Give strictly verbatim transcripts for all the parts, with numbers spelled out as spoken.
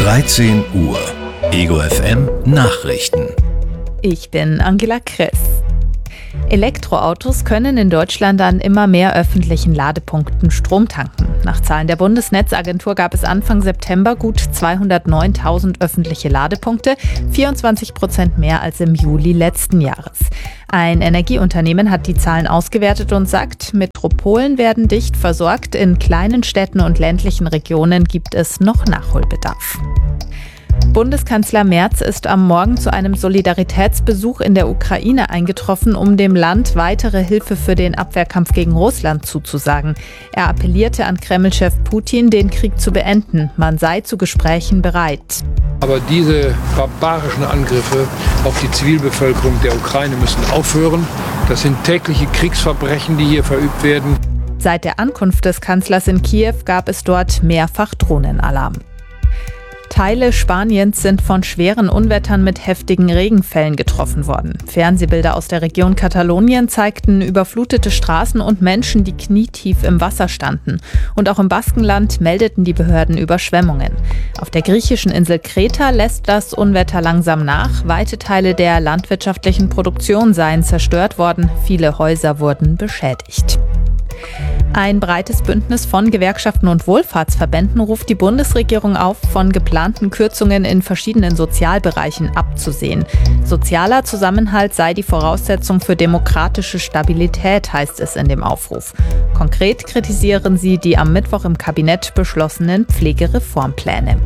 dreizehn Uhr. Ego F M Nachrichten. Ich bin Angela Kress. Elektroautos können in Deutschland an immer mehr öffentlichen Ladepunkten Strom tanken. Nach Zahlen der Bundesnetzagentur gab es Anfang September gut zweihundertneuntausend öffentliche Ladepunkte, vierundzwanzig Prozent mehr als im Juli letzten Jahres. Ein Energieunternehmen hat die Zahlen ausgewertet und sagt, Metropolen werden dicht versorgt, in kleinen Städten und ländlichen Regionen gibt es noch Nachholbedarf. Bundeskanzler Merz ist am Morgen zu einem Solidaritätsbesuch in der Ukraine eingetroffen, um dem Land weitere Hilfe für den Abwehrkampf gegen Russland zuzusagen. Er appellierte an Kreml-Chef Putin, den Krieg zu beenden. Man sei zu Gesprächen bereit. Aber diese barbarischen Angriffe auf die Zivilbevölkerung der Ukraine müssen aufhören. Das sind tägliche Kriegsverbrechen, die hier verübt werden. Seit der Ankunft des Kanzlers in Kiew gab es dort mehrfach Drohnenalarm. Teile Spaniens sind von schweren Unwettern mit heftigen Regenfällen getroffen worden. Fernsehbilder aus der Region Katalonien zeigten überflutete Straßen und Menschen, die knietief im Wasser standen. Und auch im Baskenland meldeten die Behörden Überschwemmungen. Auf der griechischen Insel Kreta lässt das Unwetter langsam nach. Weite Teile der landwirtschaftlichen Produktion seien zerstört worden. Viele Häuser wurden beschädigt. Ein breites Bündnis von Gewerkschaften und Wohlfahrtsverbänden ruft die Bundesregierung auf, von geplanten Kürzungen in verschiedenen Sozialbereichen abzusehen. Sozialer Zusammenhalt sei die Voraussetzung für demokratische Stabilität, heißt es in dem Aufruf. Konkret kritisieren sie die am Mittwoch im Kabinett beschlossenen Pflegereformpläne.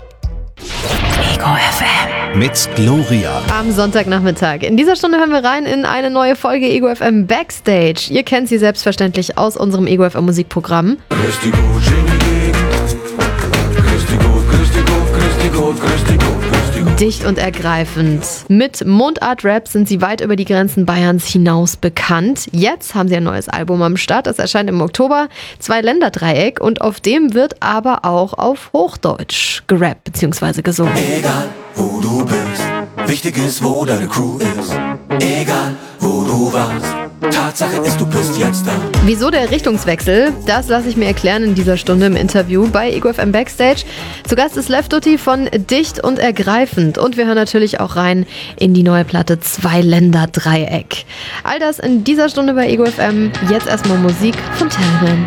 Ego F M mit Gloria. Am Sonntagnachmittag. In dieser Stunde hören wir rein in eine neue Folge Ego F M Backstage. Ihr kennt sie selbstverständlich aus unserem Ego F M Musikprogramm. Grüß die gut, Jimmy. Grüß die gut, grüß die gut, grüß die gut, grüß die gut, grüß die gut. Dicht und ergreifend. Mit Mundart-Rap sind sie weit über die Grenzen Bayerns hinaus bekannt. Jetzt haben sie ein neues Album am Start. Das erscheint im Oktober. Zwei-Länder-Dreieck. Und auf dem wird aber auch auf Hochdeutsch gerappt bzw. gesungen. Egal, wo du bist, wichtig ist, wo deine Crew ist. Egal, wo du warst, Tatsache ist, du bist jetzt da. Wieso der Richtungswechsel? Das lasse ich mir erklären in dieser Stunde im Interview bei Ego F M Backstage. Zu Gast ist Lev Dotty von Dicht und Ergreifend. Und wir hören natürlich auch rein in die neue Platte Zwei-Länder-Dreieck. All das in dieser Stunde bei Ego F M. Jetzt erstmal Musik von Talman.